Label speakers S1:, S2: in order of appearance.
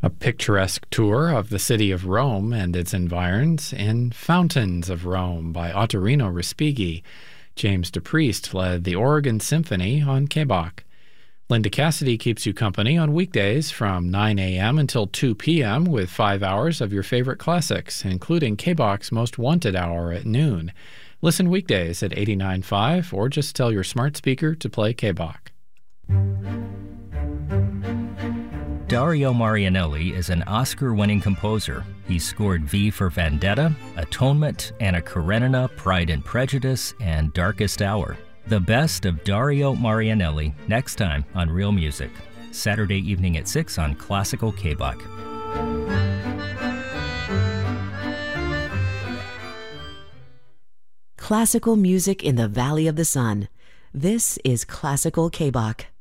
S1: A picturesque tour of the city of Rome and its environs in Fountains of Rome by Ottorino Respighi. James DePriest led the Oregon Symphony on KBOC. Linda Cassidy keeps you company on weekdays from 9 a.m. until 2 p.m. with 5 hours of your favorite classics, including KBOC's Most Wanted Hour at noon. Listen weekdays at 89.5 or just tell your smart speaker to play KBOC.
S2: Dario Marianelli is an Oscar-winning composer. He scored V for Vendetta, Atonement, Anna Karenina, Pride and Prejudice, and Darkest Hour. The best of Dario Marianelli next time on Real Music. Saturday evening at 6 on Classical KBOC.
S3: Classical music in the Valley of the Sun. This is Classical KBOC.